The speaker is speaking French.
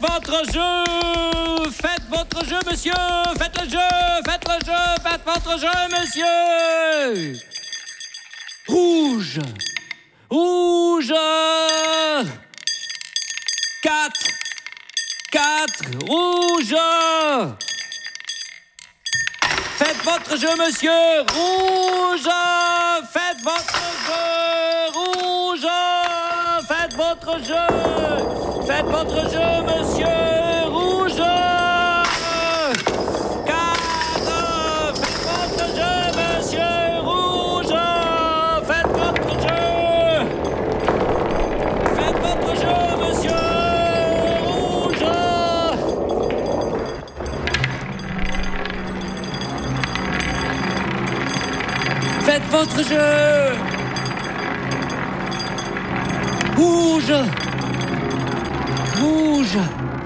votre jeu. Faites votre jeu, monsieur. Faites le jeu. Faites le jeu. Faites votre jeu, monsieur. Rouge. Rouge. 4. Rouge. Faites votre jeu, monsieur. Rouge. Faites votre jeu. Rouge. Faites votre jeu. Faites votre jeu, monsieur. Rouge. 4. Faites votre jeu, monsieur. Rouge. Faites votre jeu. Faites votre jeu, monsieur. Rouge. Faites votre jeu. Rouge. Rouge.